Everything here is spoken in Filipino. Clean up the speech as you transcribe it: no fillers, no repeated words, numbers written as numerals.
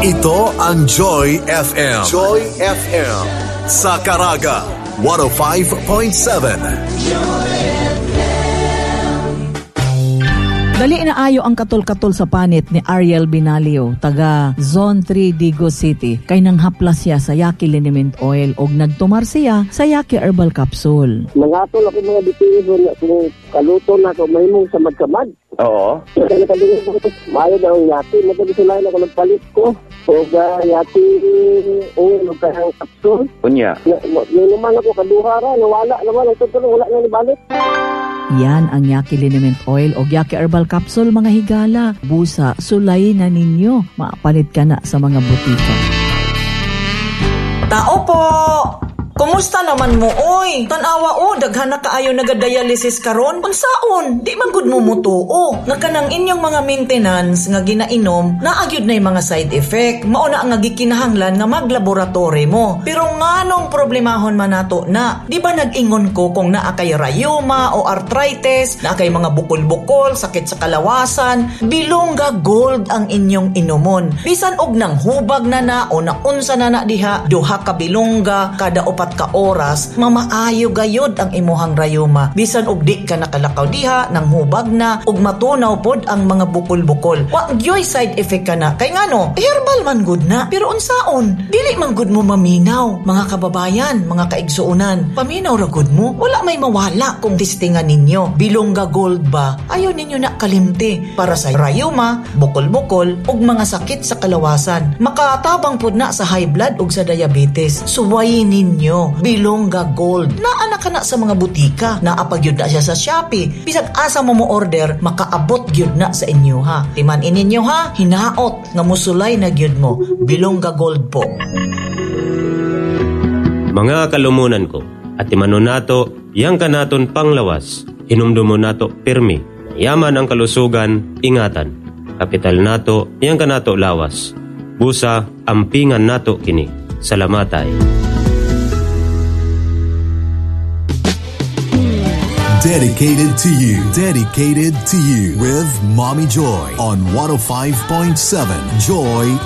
Ito ang Joy FM. Joy FM. Sa Caraga, 105.7. Dali na ayo ang katol-katol sa panit ni Ariel Binalio, taga Zone 3 Digos City. Kay nang haplas siya sa Yaki Liniment Oil og nagtumar siya sa Yaki Herbal Capsule. Nangatol ako mga bitiso na kung kaluto na ako mahimong sa magkamad. Oo. Kaya mayo na ang Yaki. Magkabisulayan ako ng palit ko. O Yaki oil o kayang capsule. Kunya? Naman ako kaduhara. Nawala naman. Ang tutulong wala na nibalik. Yan ang Yaki Liniment Oil o Yaki Herbal Capsule, mga higala. Busa, sulay na ninyo. Maapalit ka na sa mga butika. Tao po! Kumusta naman mo, oy? Tanawa o, daghan na kaayo nagadialysis karon. Unsaon? Di man gud mo mutuo. Nga kanang inyong mga maintenance nga ginainom, naagyod na yung mga side effect. Mao na ang gikinahanglan nga maglaboratory mo. Pero nganong problemahon man nato na? Di ba nag-ingon ko kung naa kay rheuma o arthritis, naa kay mga bukol-bukol, sakit sa kalawasan, Bilongga Gold ang inyong inomon. Bisan og nang hubag na o naunsa na diha, duha ka bilongga kada upat ka oras, mamaayo gayod ang imuhang rayuma. Bisan og di ka nakalakaw diha, nang hubag na, og matunaw pod ang mga bukol-bukol. Wa gyoy side effect ka na. Kay ngano, herbal man gud na. Pero unsaon? Dili man gud mo maminaw. Mga kababayan, mga kaigsuunan, paminaw ra gud mo. Wala may mawala kung testingan ninyo. Bilongga Gold ba? Ayaw ninyo na kalimti para sa rayuma, bukol-bukol, og mga sakit sa kalawasan. Makatabang pod na sa high blood og sa diabetes. Suwayin ninyo Bilongga Gold. Naa ka na sa mga butika. Naapag yun na siya sa Shopee. Bisag asa mo order, makaabot yun na sa inyo ha. Timan ininyo ha, hinaot nga musulay na yun mo. Bilongga Gold po. Mga kalumunan ko, at timanon nato, yang kanaton panglawas. Hinumdumo nato pirmi. Yaman ang kalusugan, ingatan. Kapital nato, yang kanato lawas. Busa, ampingan nato kini. Salamatay. Dedicated to you with Mommy Joy on 105.7 Joy